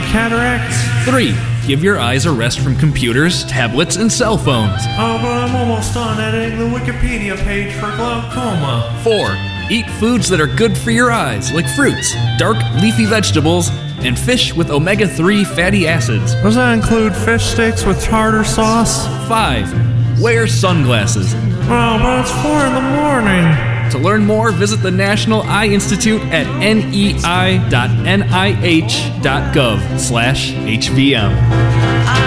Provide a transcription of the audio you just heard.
cataracts? 3. Give your eyes a rest from computers, tablets, and cell phones. Oh, but I'm almost done editing the Wikipedia page for glaucoma. 4. Eat foods that are good for your eyes, like fruits, dark leafy vegetables, and fish with omega-3 fatty acids. Does that include fish sticks with tartar sauce? 5. Wear sunglasses. Oh, but it's 4 in the morning. To learn more, visit the National Eye Institute at nei.nih.gov/HVM.